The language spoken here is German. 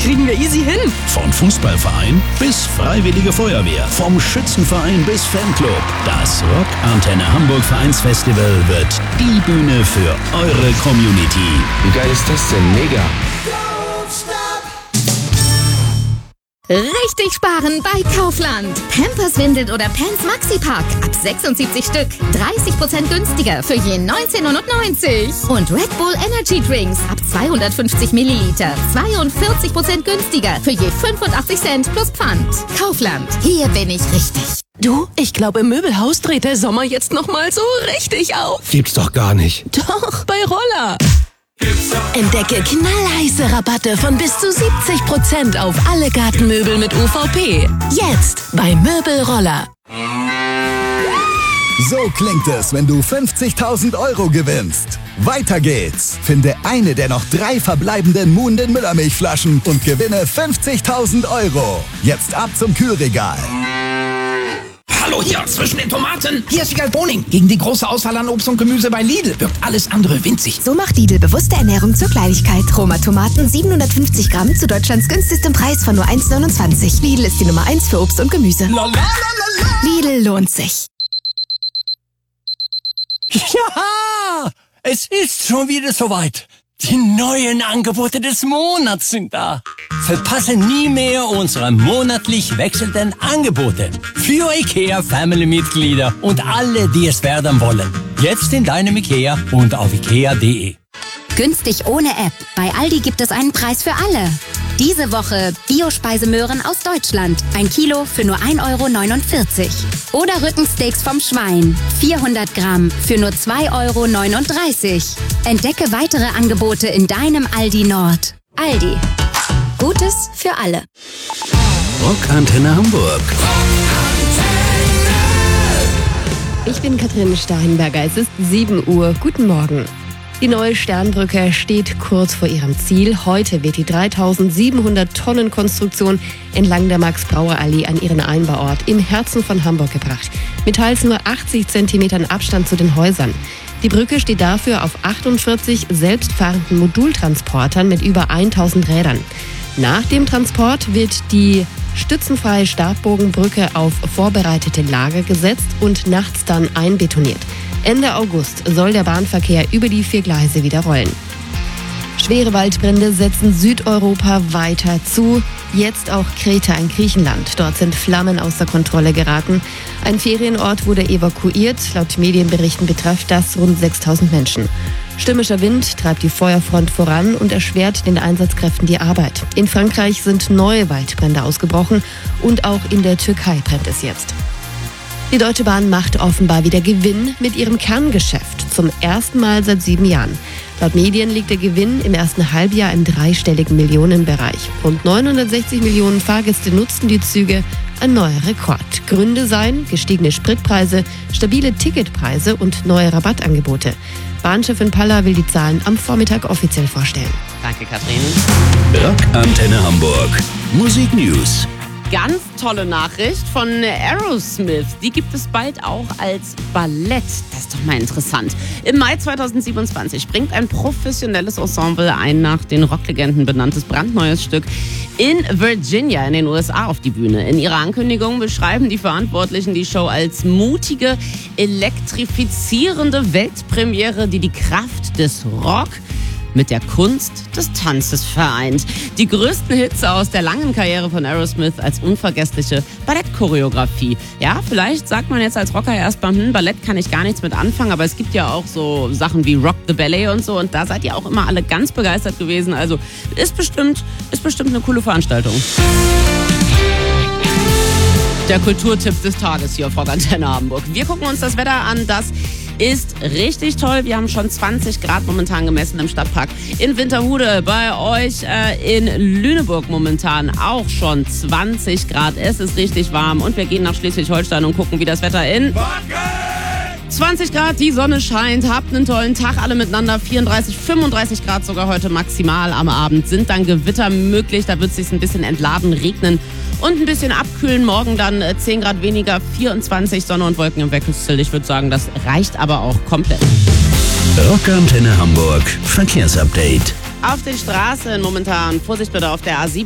kriegen wir easy hin. Von Fußballverein bis Freiwillige Feuerwehr, vom Schützenverein bis Fanclub. Das Rock Antenne Hamburg Vereinsfestival wird die Bühne für eure Community. Wie geil ist das denn? Mega! Richtig sparen bei Kaufland. Pampers, Windeln oder Pants Maxi-Pack ab 76 Stück. 30% günstiger für je 19,90 €. Und Red Bull Energy Drinks ab 250 Milliliter. 42% günstiger für je 85 Cent plus Pfand. Kaufland, hier bin ich richtig. Du, ich glaube, im Möbelhaus dreht der Sommer jetzt nochmal so richtig auf. Gibt's doch gar nicht. Doch, bei Roller. Entdecke knallheiße Rabatte von bis zu 70% auf alle Gartenmöbel mit UVP. Jetzt bei Möbelroller. So klingt es, wenn du 50.000 € gewinnst. Weiter geht's. Finde eine der noch 3 verbleibenden Muhnden Müllermilchflaschen und gewinne 50.000 €. Jetzt ab zum Kühlregal. Hallo hier, zwischen den Tomaten. Hier ist Wiegald Boning. Gegen die große Auswahl an Obst und Gemüse bei Lidl wirkt alles andere winzig. So macht Lidl bewusste Ernährung zur Kleinigkeit. Roma Tomaten 750 Gramm zu Deutschlands günstigstem Preis von nur 1,29. Lidl ist die Nummer 1 für Obst und Gemüse. Lidl lohnt sich. Ja, es ist schon wieder soweit. Die neuen Angebote des Monats sind da. Verpasse nie mehr unsere monatlich wechselnden Angebote. Für IKEA-Family-Mitglieder und alle, die es werden wollen. Jetzt in deinem IKEA und auf ikea.de. Günstig ohne App. Bei Aldi gibt es einen Preis für alle. Diese Woche Biospeisemöhren aus Deutschland. 1 Kilo für nur 1,49 €. Oder Rückensteaks vom Schwein. 400 Gramm für nur 2,39 €. Entdecke weitere Angebote in deinem Aldi Nord. Aldi. Gutes für alle. Rock Antenne Hamburg. Ich bin Katrin Steinberger. Es ist 7 Uhr. Guten Morgen. Die neue Sternbrücke steht kurz vor ihrem Ziel. Heute wird die 3.700-Tonnen-Konstruktion entlang der Max-Brauer-Allee an ihren Einbauort im Herzen von Hamburg gebracht. Mit teils nur 80 Zentimetern Abstand zu den Häusern. Die Brücke steht dafür auf 48 selbstfahrenden Modultransportern mit über 1000 Rädern. Nach dem Transport wird die stützenfreie Stabbogenbrücke auf vorbereitete Lager gesetzt und nachts dann einbetoniert. Ende August soll der Bahnverkehr über die 4 Gleise wieder rollen. Schwere Waldbrände setzen Südeuropa weiter zu. Jetzt auch Kreta in Griechenland. Dort sind Flammen außer Kontrolle geraten. Ein Ferienort wurde evakuiert. Laut Medienberichten betrifft das rund 6000 Menschen. Stürmischer Wind treibt die Feuerfront voran und erschwert den Einsatzkräften die Arbeit. In Frankreich sind neue Waldbrände ausgebrochen und auch in der Türkei brennt es jetzt. Die Deutsche Bahn macht offenbar wieder Gewinn mit ihrem Kerngeschäft. Zum ersten Mal seit 7 Jahren. Laut Medien liegt der Gewinn im ersten Halbjahr im dreistelligen Millionenbereich. Rund 960 Millionen Fahrgäste nutzten die Züge. Ein neuer Rekord. Gründe seien gestiegene Spritpreise, stabile Ticketpreise und neue Rabattangebote. Bahnchefin Palla will die Zahlen am Vormittag offiziell vorstellen. Danke, Katrin. Rock Antenne Hamburg. Musik News. Ganz tolle Nachricht von Aerosmith. Die gibt es bald auch als Ballett. Das ist doch mal interessant. Im Mai 2027 bringt ein professionelles Ensemble ein nach den Rocklegenden benanntes brandneues Stück in Virginia in den USA auf die Bühne. In ihrer Ankündigung beschreiben die Verantwortlichen die Show als mutige, elektrifizierende Weltpremiere, die die Kraft des Rock mit der Kunst des Tanzes vereint. Die größten Hits aus der langen Karriere von Aerosmith als unvergessliche Ballettchoreografie. Ja, vielleicht sagt man jetzt als Rocker erstmal, Ballett kann ich gar nichts mit anfangen, aber es gibt ja auch so Sachen wie Rock the Ballet und so und da seid ihr auch immer alle ganz begeistert gewesen. Also ist bestimmt eine coole Veranstaltung. Der Kulturtipp des Tages hier auf Rock Antenne Hamburg. Wir gucken uns das Wetter an, das ist richtig toll. Wir haben schon 20 Grad momentan gemessen im Stadtpark in Winterhude. Bei euch in Lüneburg momentan auch schon 20 Grad. Es ist richtig warm und wir gehen nach Schleswig-Holstein und gucken, wie das Wetter in 20 Grad, die Sonne scheint, habt einen tollen Tag alle miteinander, 34, 35 Grad sogar heute maximal. Am Abend sind dann Gewitter möglich, da wird es sich ein bisschen entladen, regnen und ein bisschen abkühlen. Morgen dann 10 Grad weniger, 24 Sonne und Wolken im Wechsel. Ich würde sagen, das reicht aber auch komplett. Rock Antenne Hamburg, Verkehrsupdate. Auf den Straßen momentan, Vorsicht bitte auf der A7.